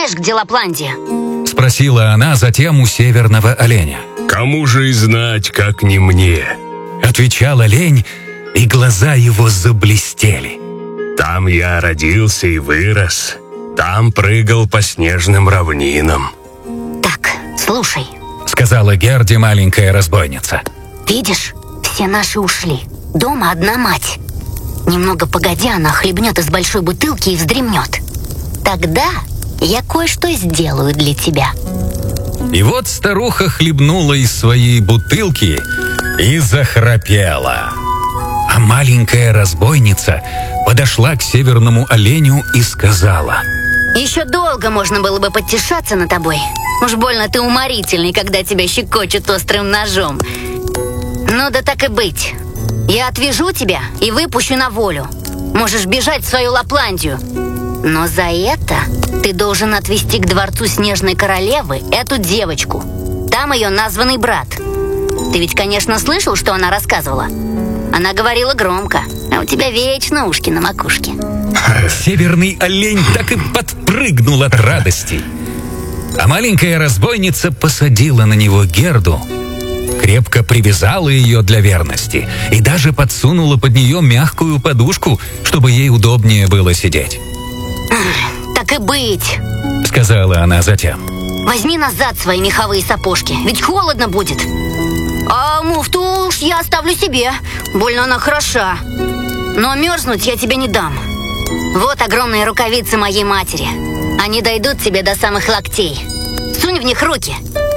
знаешь, где Лапландия?» — спросила она затем у северного оленя. «Кому же и знать, как не мне?» — отвечал олень, и глаза его заблестели. «Там я родился и вырос. Там прыгал по снежным равнинам». «Так, слушай», — сказала Герде маленькая разбойница. «видишь, все наши ушли. Дома одна мать. Немного погодя, она хлебнет из большой бутылки и вздремнет. Тогда я кое-что сделаю для тебя». И вот старуха хлебнула из своей бутылки и захрапела. А маленькая разбойница подошла к северному оленю и сказала: «Еще долго можно было бы подтешаться над тобой. Уж больно ты уморительный, когда тебя щекочут острым ножом. Ну да так и быть. Я отвяжу тебя и выпущу на волю. Можешь бежать в свою Лапландию. Но за это ты должен отвезти к дворцу Снежной Королевы эту девочку. Там ее названный брат. Ты ведь, конечно, слышал, что она рассказывала? Она говорила громко, а у тебя вечно ушки на макушке». Северный олень так и подпрыгнул от радости. А маленькая разбойница посадила на него Герду, крепко привязала ее для верности и даже подсунула под нее мягкую подушку, чтобы ей удобнее было сидеть. «Так и быть», — сказала она затем. «возьми назад свои меховые сапожки, ведь холодно будет. А муфту уж я оставлю себе, больно она хороша. Но мерзнуть я тебе не дам. Вот огромные рукавицы моей матери. Они дойдут тебе до самых локтей. Сунь в них руки».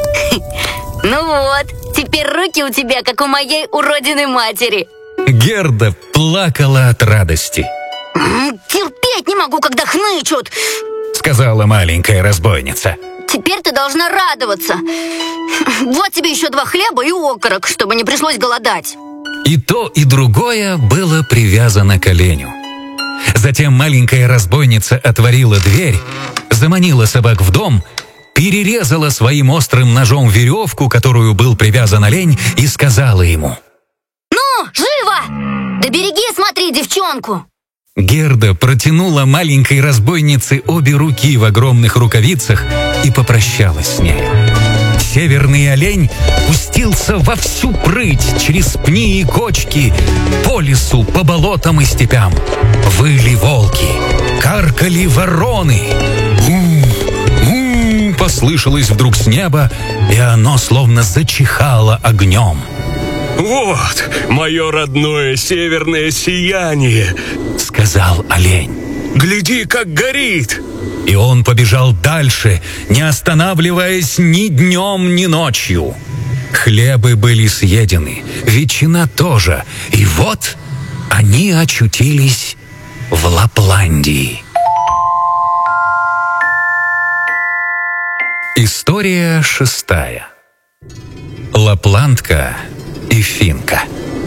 «Ну вот, теперь руки у тебя, как у моей уродиной матери». Герда плакала от радости. «Терпеть не могу, когда хнычут», — сказала маленькая разбойница. «Теперь ты должна радоваться. Вот тебе еще 2 хлеба и окорок, чтобы не пришлось голодать». И то, и другое было привязано к оленю. Затем маленькая разбойница отворила дверь, заманила собак в дом, перерезала своим острым ножом веревку, которую был привязан олень, и сказала ему: «Ну, живо! Да береги, смотри, девчонку!» Герда протянула маленькой разбойнице обе руки в огромных рукавицах и попрощалась с ней. Северный олень пустился во всю прыть через пни и кочки, по лесу, по болотам и степям. Выли волки, каркали вороны. «У-у-у!» послышалось вдруг с неба, и оно словно зачихало огнем. «Вот мое родное северное сияние», — сказал олень. «Гляди, как горит!» И он побежал дальше, не останавливаясь ни днем, ни ночью. Хлебы были съедены, ветчина тоже. И вот они очутились в Лапландии. История 6. Лапландка и финка.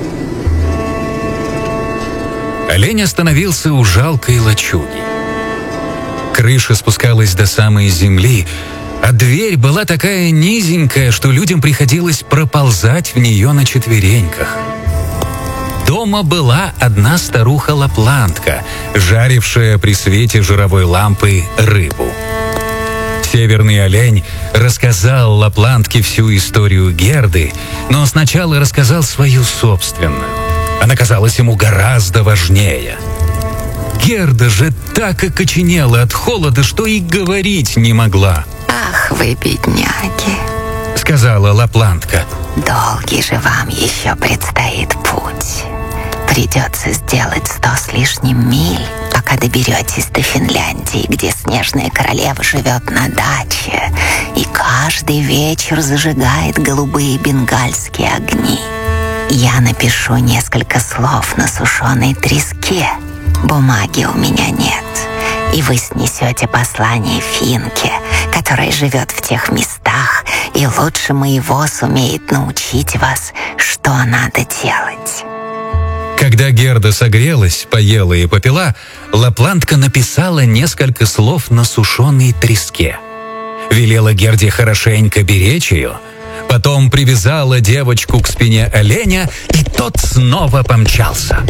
Олень остановился у жалкой лачуги. Крыша спускалась до самой земли, а дверь была такая низенькая, что людям приходилось проползать в нее на четвереньках. Дома была одна старуха-лапландка, жарившая при свете жировой лампы рыбу. Северный олень рассказал лапландке всю историю Герды, но сначала рассказал свою собственную. Она казалась ему гораздо важнее. Герда же так окоченела от холода, что и говорить не могла. «Ах вы, бедняги!» — сказала лапландка. «Долгий же вам еще предстоит путь. Придется сделать 100 с лишним миль, пока доберетесь до Финляндии, где Снежная Королева живет на даче и каждый вечер зажигает голубые бенгальские огни. Я напишу несколько слов на сушеной треске. Бумаги у меня нет, и вы снесете послание Финке, которая живет в тех местах и лучше моего сумеет научить вас, что надо делать». Когда Герда согрелась, поела и попила, лапландка написала несколько слов на сушеной треске. Велела Герде хорошенько беречь ее, потом привязала девочку к спине оленя, и тот снова помчался.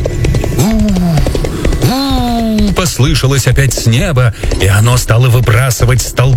«У-у-у!» послышалось опять с неба, и оно стало выбрасывать столбы